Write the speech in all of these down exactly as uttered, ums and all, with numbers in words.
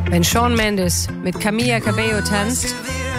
Wenn Shawn Mendes mit Camila Cabello tanzt,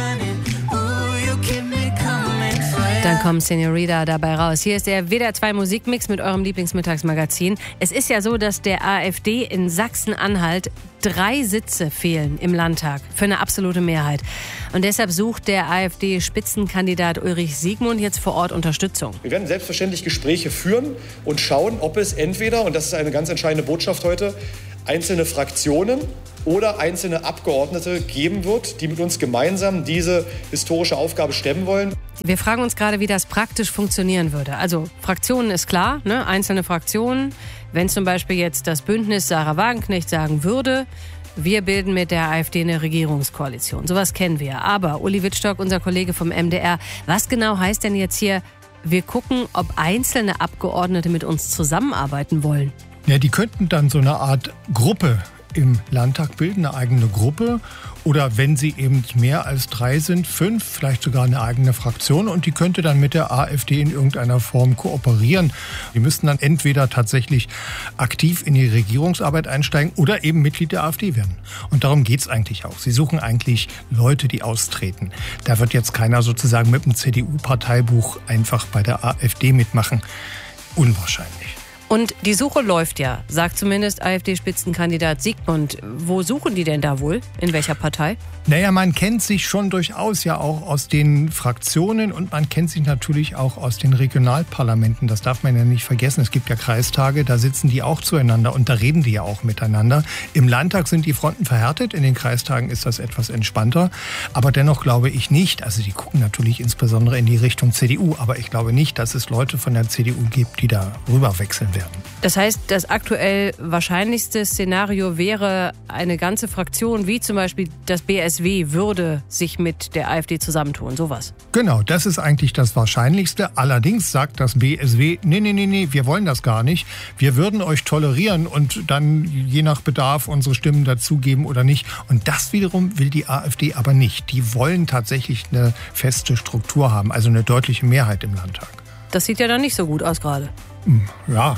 dann kommt Señorita dabei raus. Hier ist der W D R zwei Musikmix mit eurem Lieblingsmittagsmagazin. Es ist ja so, dass der AfD in Sachsen-Anhalt drei Sitze fehlen im Landtag für eine absolute Mehrheit. Und deshalb sucht der AfD-Spitzenkandidat Ulrich Siegmund jetzt vor Ort Unterstützung. Wir werden selbstverständlich Gespräche führen und schauen, ob es entweder, und das ist eine ganz entscheidende Botschaft heute, einzelne Fraktionen oder einzelne Abgeordnete geben wird, die mit uns gemeinsam diese historische Aufgabe stemmen wollen. Wir fragen uns gerade, wie das praktisch funktionieren würde. Also Fraktionen ist klar, ne? Einzelne Fraktionen. Wenn zum Beispiel jetzt das Bündnis Sarah Wagenknecht sagen würde, wir bilden mit der AfD eine Regierungskoalition. Sowas kennen wir. Aber Uli Wittstock, unser Kollege vom M D R, was genau heißt denn jetzt hier, wir gucken, ob einzelne Abgeordnete mit uns zusammenarbeiten wollen? Ja, die könnten dann so eine Art Gruppe im Landtag bilden, eine eigene Gruppe. Oder wenn sie eben mehr als drei sind, fünf, vielleicht sogar eine eigene Fraktion. Und die könnte dann mit der AfD in irgendeiner Form kooperieren. Die müssten dann entweder tatsächlich aktiv in die Regierungsarbeit einsteigen oder eben Mitglied der AfD werden. Und darum geht's eigentlich auch. Sie suchen eigentlich Leute, die austreten. Da wird jetzt keiner sozusagen mit dem C D U-Parteibuch einfach bei der AfD mitmachen. Unwahrscheinlich. Und die Suche läuft ja, sagt zumindest AfD-Spitzenkandidat Siegmund. Wo suchen die denn da wohl? In welcher Partei? Naja, man kennt sich schon durchaus ja auch aus den Fraktionen und man kennt sich natürlich auch aus den Regionalparlamenten. Das darf man ja nicht vergessen. Es gibt ja Kreistage, da sitzen die auch zueinander und da reden die ja auch miteinander. Im Landtag sind die Fronten verhärtet, in den Kreistagen ist das etwas entspannter. Aber dennoch glaube ich nicht, also die gucken natürlich insbesondere in die Richtung C D U, aber ich glaube nicht, dass es Leute von der C D U gibt, die da rüber wechseln werden. Das heißt, das aktuell wahrscheinlichste Szenario wäre, eine ganze Fraktion wie zum Beispiel das B S W würde sich mit der AfD zusammentun, sowas. Genau, das ist eigentlich das Wahrscheinlichste. Allerdings sagt das B S W, nee, nee, nee, nee, wir wollen das gar nicht. Wir würden euch tolerieren und dann je nach Bedarf unsere Stimmen dazugeben oder nicht. Und das wiederum will die AfD aber nicht. Die wollen tatsächlich eine feste Struktur haben, also eine deutliche Mehrheit im Landtag. Das sieht ja dann nicht so gut aus gerade. Ja,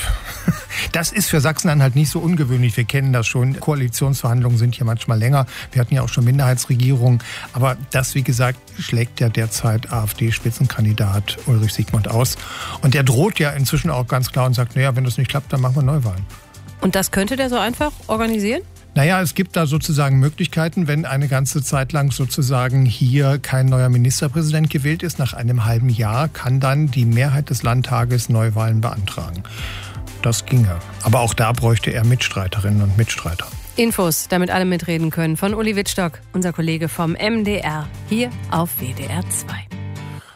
das ist für Sachsen-Anhalt nicht so ungewöhnlich. Wir kennen das schon. Koalitionsverhandlungen sind hier manchmal länger. Wir hatten ja auch schon Minderheitsregierungen. Aber das, wie gesagt, schlägt ja derzeit AfD-Spitzenkandidat Ulrich Siegmund aus. Und der droht ja inzwischen auch ganz klar und sagt, naja, wenn das nicht klappt, dann machen wir Neuwahlen. Und das könnte der so einfach organisieren? Naja, es gibt da sozusagen Möglichkeiten, wenn eine ganze Zeit lang sozusagen hier kein neuer Ministerpräsident gewählt ist. Nach einem halben Jahr kann dann die Mehrheit des Landtages Neuwahlen beantragen. Das ginge. Aber auch da bräuchte er Mitstreiterinnen und Mitstreiter. Infos, damit alle mitreden können, von Uli Wittstock, unser Kollege vom M D R, hier auf W D R zwei.